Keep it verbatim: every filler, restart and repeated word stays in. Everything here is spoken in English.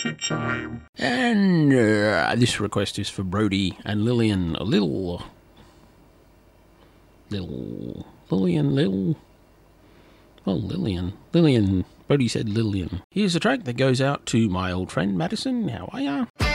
party time. And uh, this request is for Brody and Lillian. A little... Little... Lillian, little... Oh, Lillian. Lillian. Brody said Lillian. Here's a track that goes out to my old friend Madison. How are ya?